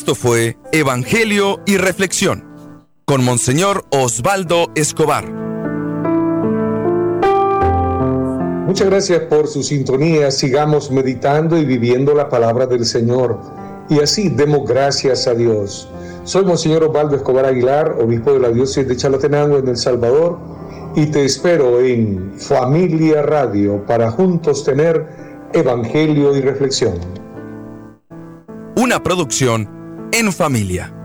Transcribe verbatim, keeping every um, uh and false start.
Esto fue Evangelio y Reflexión con Monseñor Osvaldo Escobar. Muchas gracias por su sintonía. Sigamos meditando y viviendo la palabra del Señor. Y así demos gracias a Dios. Soy Monseñor Osvaldo Escobar Aguilar, obispo de la diócesis de Chalatenango en El Salvador, y te espero en Familia Radio para juntos tener Evangelio y Reflexión. Una producción en familia.